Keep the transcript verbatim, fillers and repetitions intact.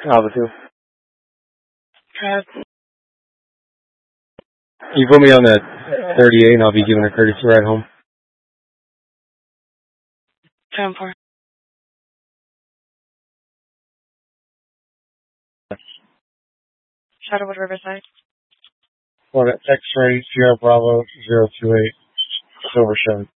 Alpha two. Cat. You put me on that thirty-eight and I'll be giving a courtesy ride home. ten four. Shadowwood Riverside. Well, X-ray Sierra Bravo zero two eight Silver Chevy.